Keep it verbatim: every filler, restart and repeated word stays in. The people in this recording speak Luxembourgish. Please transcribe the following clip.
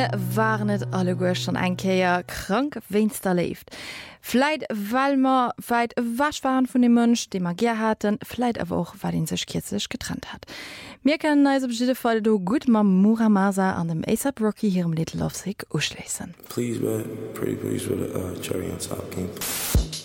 waren net alle goer schon enkeier krank wennst da lebt. Fleit weil ma weit wasch waren vun dem Mënsch, de man ger hatten, fleit awer auch weil den sech kirzech getrennt hat. Mir kann ne beschide Fall do gut ma Muramasa an dem A$AP Rocky hier im Little Love Sick uschleessen. Please, man, pretty please with a uh, cherry on top, King.